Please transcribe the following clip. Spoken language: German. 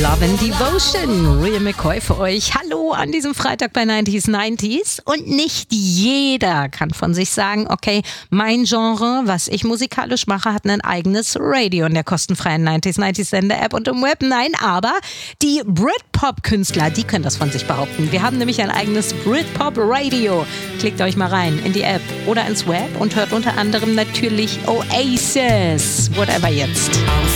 Love and Devotion, Real McCoy für euch. Hallo an diesem Freitag bei 90s. Und nicht jeder kann von sich sagen, okay, mein Genre, was ich musikalisch mache, hat ein eigenes Radio in der kostenfreien 90s Sender-App und im Web. Nein, aber die Britpop-Künstler, die können das von sich behaupten. Wir haben nämlich ein eigenes Britpop-Radio. Klickt euch mal rein in die App oder ins Web und hört unter anderem natürlich Oasis. Whatever jetzt.